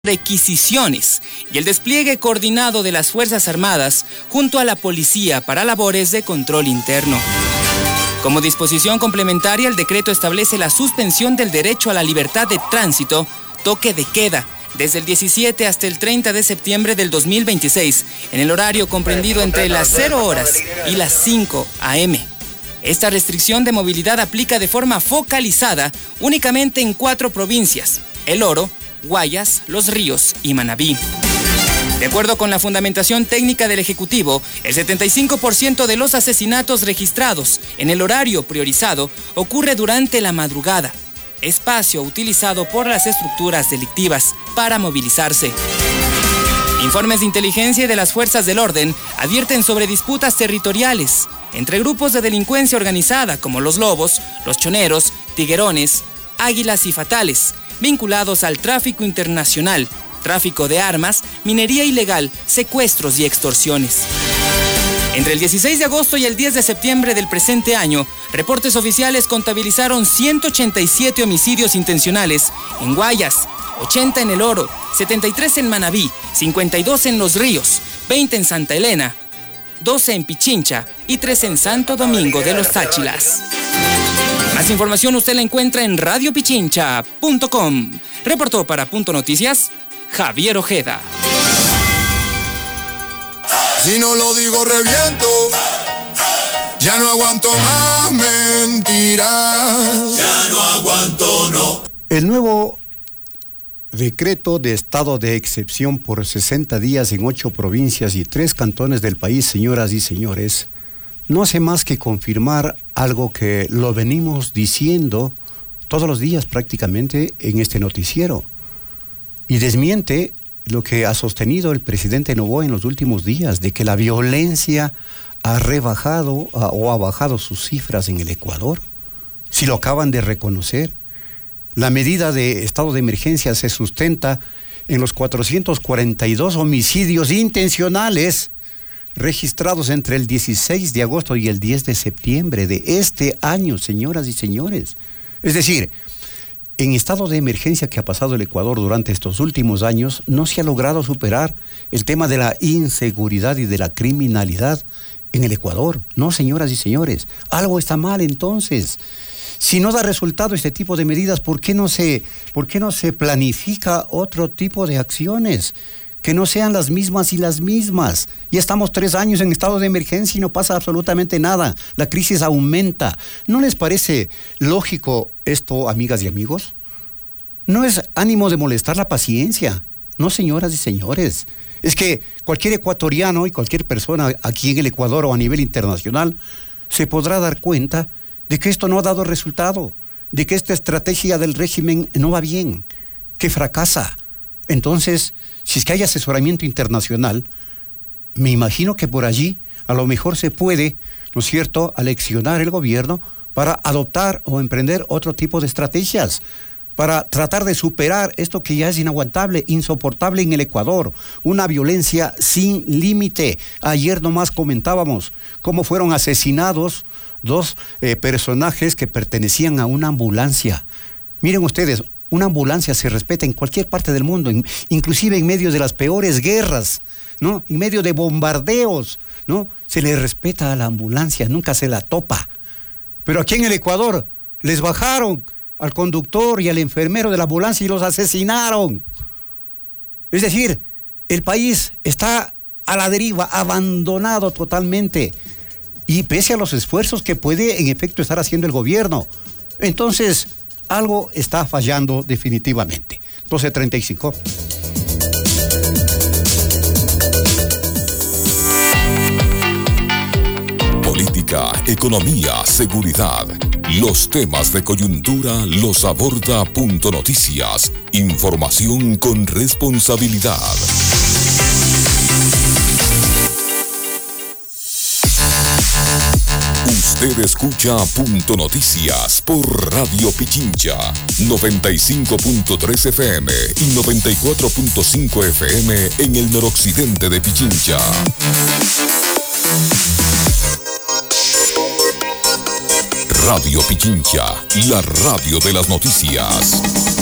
requisiciones y el despliegue coordinado de las Fuerzas Armadas junto a la policía para labores de control interno. Como disposición complementaria, el decreto establece la suspensión del derecho a la libertad de tránsito, toque de queda, desde el 17 hasta el 30 de septiembre del 2026, en el horario comprendido entre las 0 horas y las 5 a.m. Esta restricción de movilidad aplica de forma focalizada únicamente en 4 provincias: El Oro, Guayas, Los Ríos y Manabí. De acuerdo con la fundamentación técnica del Ejecutivo, el 75% de los asesinatos registrados en el horario priorizado ocurre durante la madrugada, espacio utilizado por las estructuras delictivas para movilizarse. Informes de inteligencia y de las fuerzas del orden advierten sobre disputas territoriales entre grupos de delincuencia organizada como los Lobos, los Choneros, Tiguerones, Águilas y Fatales, vinculados al tráfico internacional, tráfico de armas, minería ilegal, secuestros y extorsiones. Entre el 16 de agosto y el 10 de septiembre del presente año, reportes oficiales contabilizaron 187 homicidios intencionales en Guayas, 80 en El Oro, 73 en Manabí, 52 en Los Ríos, 20 en Santa Elena, 12 en Pichincha y 3 en Santo Domingo de los Táchilas. Más información usted la encuentra en radiopichincha.com. Reportó para Punto Noticias, Javier Ojeda. Si no lo digo reviento, ya no aguanto más mentiras. Ya no aguanto, no. El nuevo decreto de estado de excepción por 60 días en 8 provincias y 3 cantones del país, señoras y señores, no hace más que confirmar algo que lo venimos diciendo todos los días prácticamente en este noticiero, y desmiente lo que ha sostenido el presidente Noboa en los últimos días, de que la violencia ha rebajado o ha bajado sus cifras en el Ecuador. Si lo acaban de reconocer, la medida de estado de emergencia se sustenta en los 442 homicidios intencionales registrados entre el 16 de agosto y el 10 de septiembre de este año, señoras y señores. Es decir, en estado de emergencia que ha pasado el Ecuador durante estos últimos años, no se ha logrado superar el tema de la inseguridad y de la criminalidad en el Ecuador. No, señoras y señores, algo está mal entonces. Si no da resultado este tipo de medidas, ¿por qué no se planifica otro tipo de acciones? Que no sean las mismas y las mismas. Ya estamos 3 años en estado de emergencia y no pasa absolutamente nada. La crisis aumenta. ¿No les parece lógico esto, amigas y amigos? No es ánimo de molestar la paciencia. No, señoras y señores. Es que cualquier ecuatoriano y cualquier persona aquí en el Ecuador o a nivel internacional se podrá dar cuenta de que esto no ha dado resultado, de que esta estrategia del régimen no va bien, que fracasa. Entonces, si es que hay asesoramiento internacional, me imagino que por allí a lo mejor se puede, ¿no es cierto?, aleccionar el gobierno para adoptar o emprender otro tipo de estrategias, para tratar de superar esto que ya es inaguantable, insoportable en el Ecuador, una violencia sin límite. Ayer nomás comentábamos cómo fueron asesinados 2 personajes que pertenecían a una ambulancia. Miren ustedes, una ambulancia se respeta en cualquier parte del mundo, inclusive en medio de las peores guerras, ¿no? En medio de bombardeos, ¿no? Se le respeta a la ambulancia, nunca se la topa. Pero aquí en el Ecuador les bajaron al conductor y al enfermero de la ambulancia y los asesinaron. Es decir, el país está a la deriva, abandonado totalmente, y pese a los esfuerzos que puede en efecto estar haciendo el gobierno. Entonces, algo está fallando definitivamente. 12:35. Política, economía, seguridad. Los temas de coyuntura los aborda Punto Noticias. Información con responsabilidad. Usted escucha Punto Noticias por Radio Pichincha, 95.3 FM y 94.5 FM en el noroccidente de Pichincha. Radio Pichincha, la radio de las noticias.